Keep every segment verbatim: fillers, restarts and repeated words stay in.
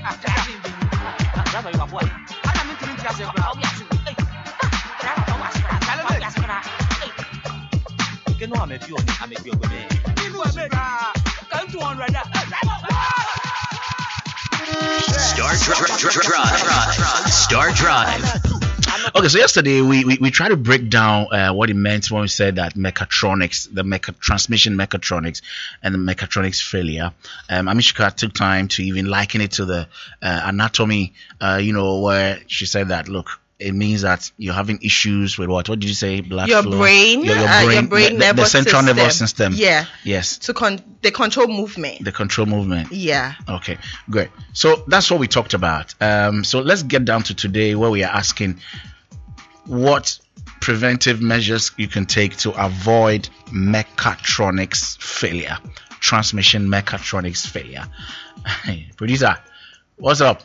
Start Drive. Start Drive. Okay, so yesterday we, we, we tried to break down uh, what it meant when we said that mechatronics, the mecha, transmission mechatronics and the mechatronics failure. Um, Amishka took time to even liken it to the uh, anatomy, uh, you know, where she said that, look, it means that you're having issues with what? What did you say? Blood your flow? brain, your, your uh, brain, your brain the, nervous the central system. nervous system. Yeah. Yes. To con- they control movement. The control movement. Yeah. Okay, great. So that's what we talked about. Um, so let's get down to today, where we are asking what preventive measures you can take to avoid mechatronics failure, transmission mechatronics failure. Hey, producer, what's up?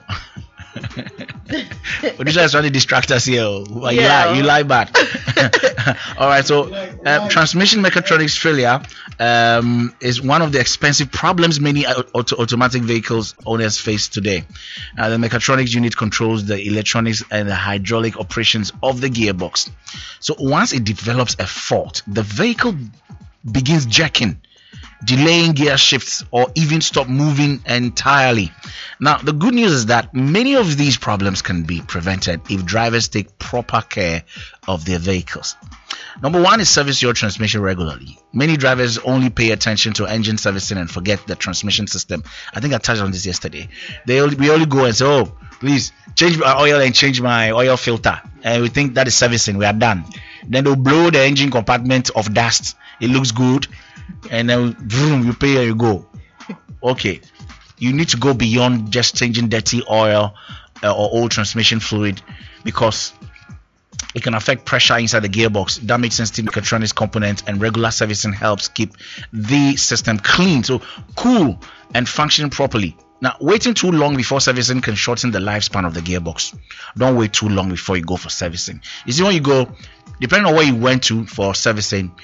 Producer is trying to distract us here. Well, Yeah. You lie, you lie bad. All right, so uh, transmission mechatronics failure um, is one of the expensive problems many auto- automatic vehicles owners face today. Uh, the mechatronics unit controls the electronics and the hydraulic operations of the gearbox. So once it develops a fault, the vehicle begins jerking, delaying gear shifts, or even stop moving entirely. Now, the good news is that many of these problems can be prevented if drivers take proper care of their vehicles. Number one is service your transmission regularly. Many drivers only pay attention to engine servicing and forget the transmission system. I think I touched on this yesterday. They only, we only go and say, oh, please change my oil and change my oil filter. And we think that is servicing. We are done. Then they'll blow the engine compartment of dust. It looks good. And then vroom, you pay and you go. Okay, you need to go beyond just changing dirty oil uh, or old transmission fluid, because it can affect pressure inside the gearbox, damage sensitive mechatronics components, and regular servicing helps keep the system clean, so cool and functioning properly. Now, waiting too long before servicing can shorten the lifespan of the gearbox. Don't wait too long before you go for servicing. You see, when you go, depending on where you went to for servicing,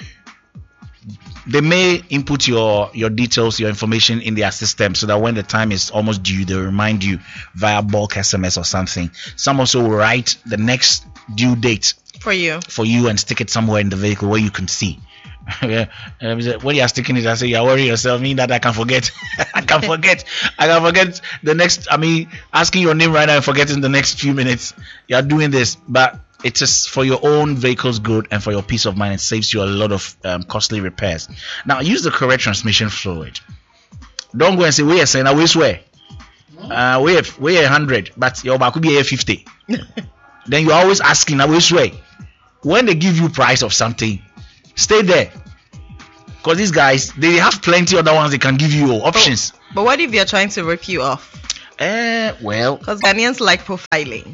they may input your your details, your information in their system, so that when the time is almost due, they remind you via bulk S M S or something. Some also will write the next due date For you. for you and stick it somewhere in the vehicle where you can see. Yeah. When you are sticking it, I say you are worrying yourself. Mean that I can forget. I can forget. I can forget the next. I mean, asking your name right now and forgetting the next few minutes. You are doing this, but it is for your own vehicle's good and for your peace of mind. It saves you a lot of um, costly repairs. Now, use the correct transmission fluid. Don't go and say, wait, say, now we swear. Uh, we have we a hundred, but your back could be a fifty. Then you're always asking, now we swear. When they give you price of something, stay there. Because these guys, they have plenty other ones they can give you options. Oh, but what if they're trying to rip you off? Eh, well. Because Ghanaians like profiling.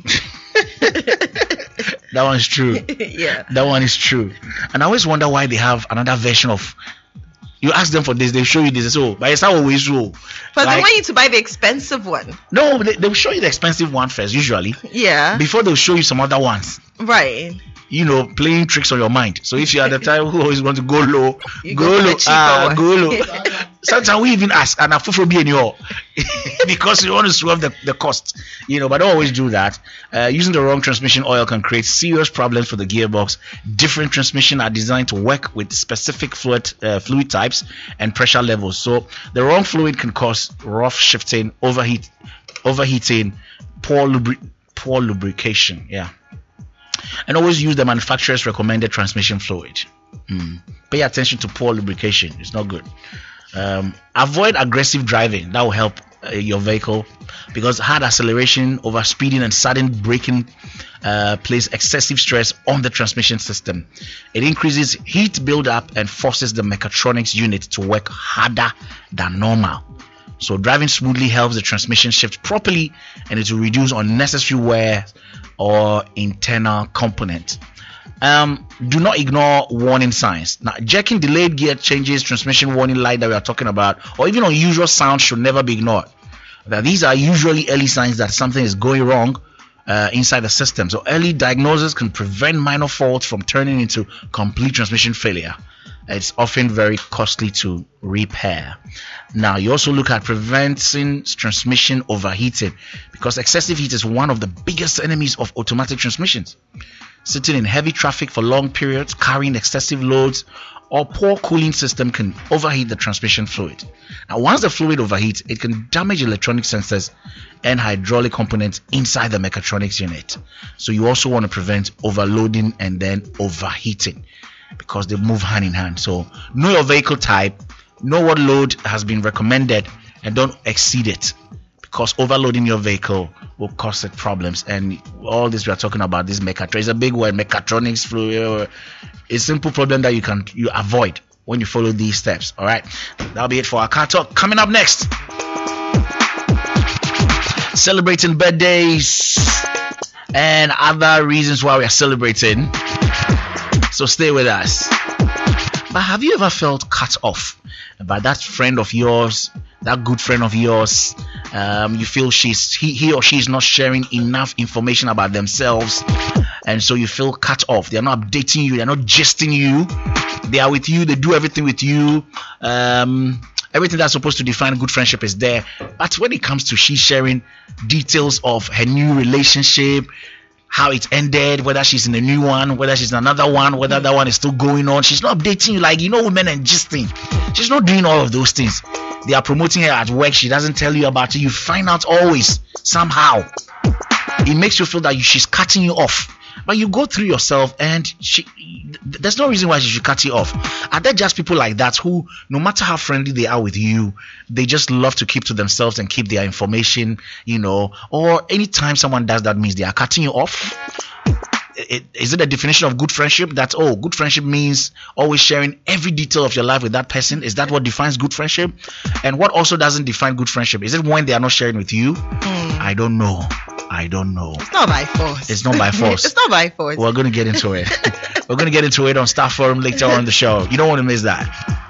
That one is true. Yeah. That one is true. And I always wonder why they have another version of. You ask them for this, they show you this. So, but it's how we show. But like, they want you to buy the expensive one. No, they, they'll show you the expensive one first, usually. Yeah. Before they'll show you some other ones. Right. You know, playing tricks on your mind. So if you're at the time who always want to go low, You go, go for the low, cheaper ah, one. go low. Sometimes we even ask, and I feel be in your because you want to swerve the, the cost. You know, but don't always do that. Uh, using the wrong transmission oil can create serious problems for the gearbox. Different transmissions are designed to work with specific fluid uh, fluid types and pressure levels. So the wrong fluid can cause rough shifting, overheat, overheating, poor lubri- poor lubrication. Yeah. And always use the manufacturer's recommended transmission fluid. Mm. Pay attention to poor lubrication. It's not good. Um, avoid aggressive driving. That will help uh, your vehicle, because hard acceleration, overspeeding, and sudden braking uh, place excessive stress on the transmission system. It increases heat buildup and forces the mechatronics unit to work harder than normal. So driving smoothly helps the transmission shift properly, and it will reduce unnecessary wear or internal component. Um, do not ignore warning signs. Now, jerking, delayed gear changes, transmission warning light that we are talking about, or even unusual sounds should never be ignored. Now, these are usually early signs that something is going wrong uh, inside the system. So early diagnosis can prevent minor faults from turning into complete transmission failure. it's often very costly to repair. Now, you also look at preventing transmission overheating, because excessive heat is one of the biggest enemies of automatic transmissions. Sitting in heavy traffic for long periods, carrying excessive loads, or poor cooling system can overheat the transmission fluid. Now, once the fluid overheats, it can damage electronic sensors and hydraulic components inside the mechatronics unit. So you also want to prevent overloading and then overheating, because they move hand in hand. So know your vehicle type, know what load has been recommended, and don't exceed it, because overloading your vehicle will cause it problems. And all this we are talking about, this mechatronics, is a big word, mechatronics fluid. A simple problem that you can you avoid when you follow these steps. All right, that'll be it for our car talk. Coming up next, celebrating birthdays and other reasons why we are celebrating. So stay with us. But have you ever felt cut off by that friend of yours, that good friend of yours? Um, you feel she's he, he or she is not sharing enough information about themselves, and so you feel cut off. They're not updating you, they're not gisting you. They are with you, they do everything with you. Um, everything that's supposed to define good friendship is there. But when it comes to she sharing details of her new relationship, how it ended, whether she's in a new one, whether she's in another one, whether that one is still going on, she's not updating you like, you know, women and gisting. She's not doing all of those things. They are promoting her at work, she doesn't tell you about it. You find out always, somehow. It makes you feel that you, she's cutting you off. But you go through yourself, and she, there's no reason why she should cut you off. Are there just people like that who, no matter how friendly they are with you, they just love to keep to themselves and keep their information, you know? Or anytime someone does that means they are cutting you off? It, is it a definition of good friendship that, oh, good friendship means always sharing every detail of your life with that person? Is that what defines good friendship? And what also doesn't define good friendship? Is it when they are not sharing with you? Mm. I don't know. I don't know. It's not by force. It's not by force. It's not by force. We're going to get into it. We're going to get into it on Staff Forum later on in the show. You don't want to miss that.